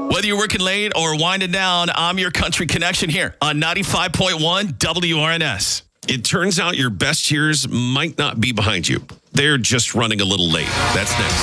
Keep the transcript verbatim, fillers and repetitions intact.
Whether you're working late or winding down, I'm your country connection here on ninety-five point one W R N S. It turns out your best years might not be behind you. They're just running a little late. That's next.